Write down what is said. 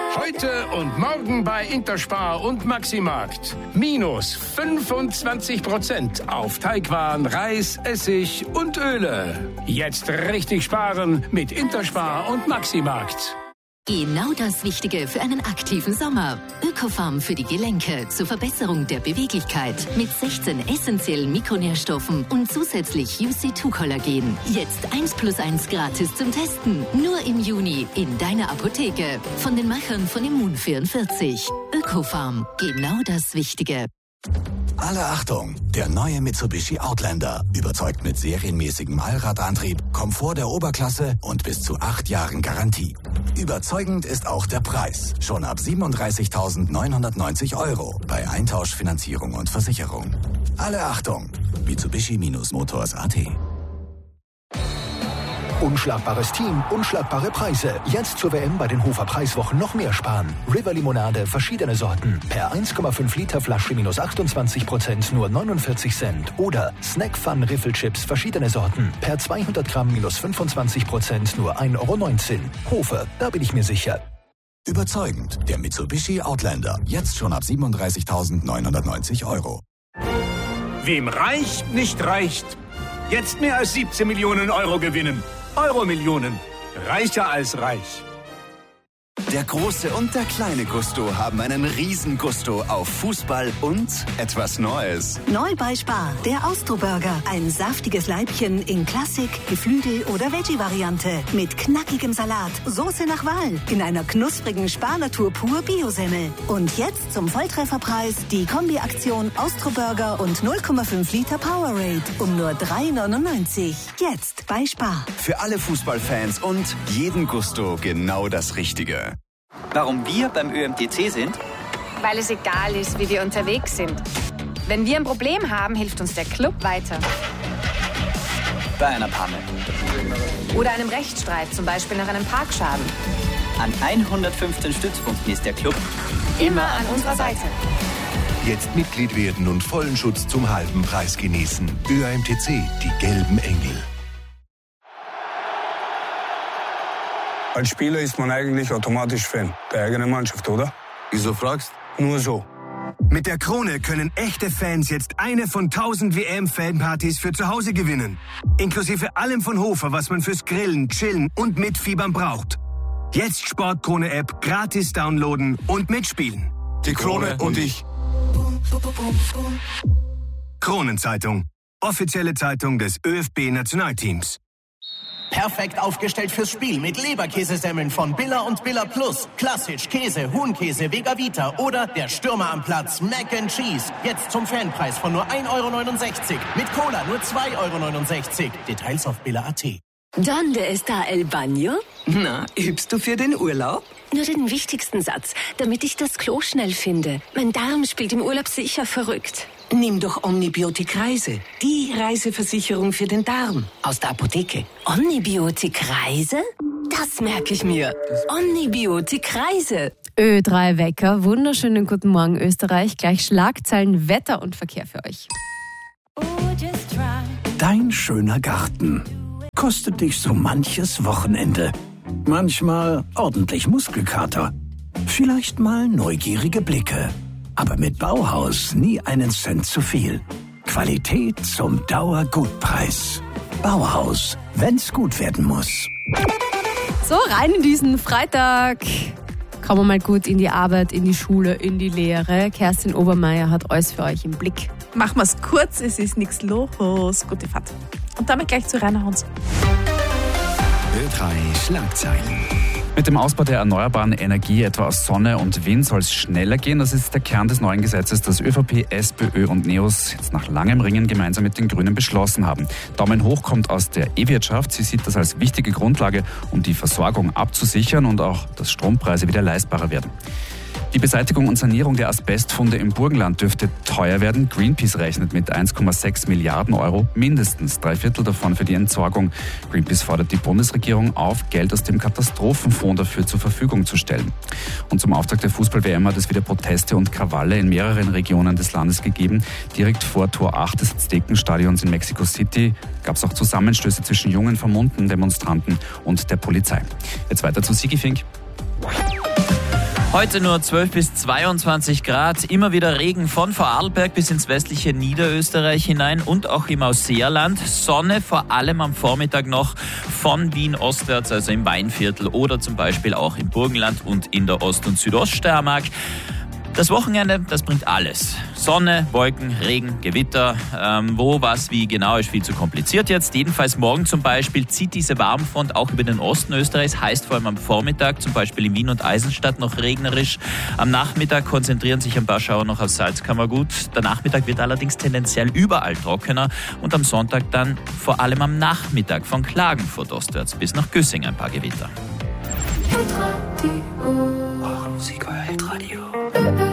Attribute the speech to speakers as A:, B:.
A: Heute und morgen bei Interspar und Maximarkt. Minus 25% auf Teigwaren, Reis, Essig und Öle. Jetzt richtig sparen mit Interspar und Maximarkt.
B: Genau das Wichtige für einen aktiven Sommer. Ökofarm für die Gelenke zur Verbesserung der Beweglichkeit mit 16 essentiellen Mikronährstoffen und zusätzlich UC2-Kollagen. Jetzt 1+1 gratis zum Testen. Nur im Juni in deiner Apotheke. Von den Machern von Immun44. Ökofarm. Genau das Wichtige.
C: Alle Achtung! Der neue Mitsubishi Outlander überzeugt mit serienmäßigem Allradantrieb, Komfort der Oberklasse und bis zu 8 Jahren Garantie. Überzeugend ist auch der Preis. Schon ab 37.990 € bei Eintausch, Finanzierung und Versicherung. Alle Achtung! Mitsubishi-Motors.at.
D: Unschlagbares Team, unschlagbare Preise. Jetzt zur WM bei den Hofer Preiswochen noch mehr sparen. River Limonade, verschiedene Sorten. Per 1,5 Liter Flasche minus 28%, nur 49 Cent. Oder Snack Fun Riffelchips, verschiedene Sorten. Per 200 Gramm minus 25%, nur 1,19 €. Hofer, da bin ich mir sicher.
C: Überzeugend, der Mitsubishi Outlander. Jetzt schon ab 37.990 €.
A: Wem Reich nicht reicht, jetzt mehr als 17 Millionen € gewinnen. Euromillionen. Reicher als reich.
E: Der große und der kleine Gusto haben einen Riesengusto auf Fußball und etwas Neues.
F: Neu bei Spar, der Austro-Burger. Ein saftiges Leibchen in Klassik, Geflügel- oder Veggie-Variante. Mit knackigem Salat, Soße nach Wahl. In einer knusprigen Spar-Natur pur Biosemmel. Und jetzt zum Volltrefferpreis die Kombi-Aktion Austro-Burger und 0,5 Liter Powerade. Um nur 3,99 €. Jetzt bei Spar.
E: Für alle Fußballfans und jeden Gusto genau das Richtige.
G: Warum wir beim ÖMTC sind?
H: Weil es egal ist, wie wir unterwegs sind. Wenn wir ein Problem haben, hilft uns der Club weiter.
G: Bei einer Panne.
H: Oder einem Rechtsstreit, zum Beispiel nach einem Parkschaden.
G: An 115 Stützpunkten ist der Club
H: immer an unserer Seite.
I: Jetzt Mitglied werden und vollen Schutz zum halben Preis genießen. ÖMTC, die gelben Engel.
J: Als Spieler ist man eigentlich automatisch Fan der eigenen Mannschaft, oder?
I: Wieso fragst?
J: Nur so.
K: Mit der Krone können echte Fans jetzt eine von 1000 WM-Fanpartys für zu Hause gewinnen. Inklusive allem von Hofer, was man fürs Grillen, Chillen und Mitfiebern braucht. Jetzt Sportkrone-App gratis downloaden und mitspielen.
I: Die Krone und ich.
K: Kronenzeitung. Offizielle Zeitung des ÖFB-Nationalteams.
L: Perfekt aufgestellt fürs Spiel mit Leberkäsesemmeln von Billa und Billa Plus. Klassisch, Käse, Huhnkäse, Vega-Vita oder der Stürmer am Platz, Mac and Cheese. Jetzt zum Fanpreis von nur 1,69 €. Mit Cola nur 2,69 €. Details auf billa.at.
M: ¿Dónde está el baño? Na, übst du für den Urlaub? Nur den wichtigsten Satz, damit ich das Klo schnell finde. Mein Darm spielt im Urlaub sicher verrückt. Nimm doch Omnibiotik Reise. Die Reiseversicherung für den Darm. Aus der Apotheke. Omnibiotik Reise? Das merke ich mir. Omnibiotik Reise.
N: Ö3 Wecker. Wunderschönen guten Morgen Österreich. Gleich Schlagzeilen, Wetter und Verkehr für euch.
O: Dein schöner Garten kostet dich so manches Wochenende. Manchmal ordentlich Muskelkater. Vielleicht mal neugierige Blicke. Aber mit Bauhaus nie einen Cent zu viel. Qualität zum Dauergutpreis. Bauhaus, wenn's gut werden muss.
N: So, rein in diesen Freitag. Kommen wir mal gut in die Arbeit, in die Schule, in die Lehre. Kerstin Obermeier hat alles für euch im Blick.
P: Machen wir es kurz, es ist nichts los. Gute Fahrt. Und damit gleich zu Rainer Hans.
Q: Ö3 Schlagzeilen. Mit dem Ausbau der erneuerbaren Energie, etwa aus Sonne und Wind, soll es schneller gehen. Das ist der Kern des neuen Gesetzes, das ÖVP, SPÖ und NEOS jetzt nach langem Ringen gemeinsam mit den Grünen beschlossen haben. Daumen hoch kommt aus der E-Wirtschaft. Sie sieht das als wichtige Grundlage, um die Versorgung abzusichern und auch, dass Strompreise wieder leistbarer werden. Die Beseitigung und Sanierung der Asbestfunde im Burgenland dürfte teuer werden. Greenpeace rechnet mit 1,6 Milliarden Euro, mindestens 3/4 davon für die Entsorgung. Greenpeace fordert die Bundesregierung auf, Geld aus dem Katastrophenfonds dafür zur Verfügung zu stellen. Und zum Auftakt der Fußball-WM hat es wieder Proteste und Krawalle in mehreren Regionen des Landes gegeben. Direkt vor Tor 8 des Aztekenstadions in Mexico City gab es auch Zusammenstöße zwischen jungen, vermummten Demonstranten und der Polizei. Jetzt weiter zu Sigi Fink.
R: Heute nur 12 bis 22 Grad, immer wieder Regen von Vorarlberg bis ins westliche Niederösterreich hinein und auch im Ausseerland. Sonne vor allem am Vormittag noch von Wien ostwärts, also im Weinviertel oder zum Beispiel auch im Burgenland und in der Ost- und Südoststeiermark. Das Wochenende, das bringt alles. Sonne, Wolken, Regen, Gewitter. Wo, was, wie genau ist viel zu kompliziert jetzt. Jedenfalls morgen zum Beispiel zieht diese Warmfront auch über den Osten Österreichs. Heißt vor allem am Vormittag, zum Beispiel in Wien und Eisenstadt noch regnerisch. Am Nachmittag konzentrieren sich ein paar Schauer noch auf Salzkammergut. Der Nachmittag wird allerdings tendenziell überall trockener. Und am Sonntag dann vor allem am Nachmittag von Klagenfurt ostwärts bis nach Güssing ein paar Gewitter.
S: Musik war Weltradio.